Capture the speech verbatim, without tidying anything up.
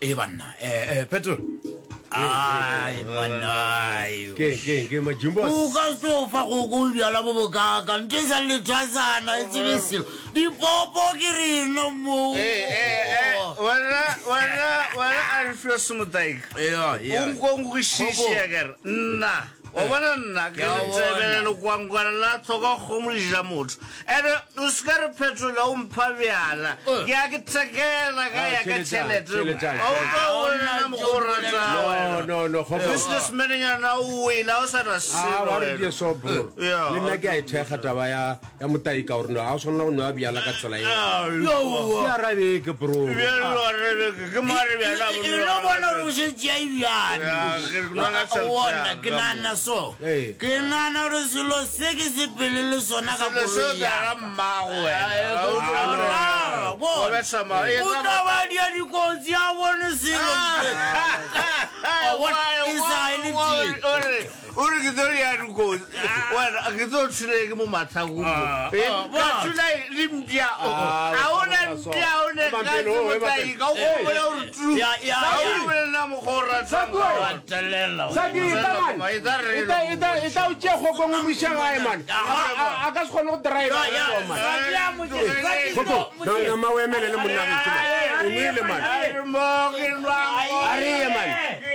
e banna eh Petro ai manai ke ke ke majumbo o ka sofa go go bjala bo bokaka nte sa le tsana e tsebisilo di popo ke rino mo eh eh wala wala wala alfio sumutai yeah yeah ungo ngishishia gar na Obana na ke tsebele lo kwangwana la thoka khomulija motho ene o skare petrol la umphabyala ke a ke tsekela ga ya ka tšhelete o ka ona mo gorata no no go businessman ya na o ila o sa ra ah wa re di so bro le nna ke a thega taba ya ya motai ka orno a o sonna o nwa byala ka tsela e yo ya ra be ke bro ya lo re ke mare byala bo no bona o se tsia ya ke ibana ona ke nana so ke nana re selo se ke se pelele sona ka boloi ya mmago wena bo ba sama e ka ba dia di konzi a bone selo what is I ore ke dori ya ruko wena ke tlo tsile ke mo mathago e ka tsile limdia a ona ndia ona ka tsai ka o bola o tru ya ya o bola na mo khora tsaka telela saki taman ita ita ita o tše go go mo mishaga e man a ka se kgone go drive ya ya mo ke saki no no ma we mele le monna ke o mele man mo ke lwa ari man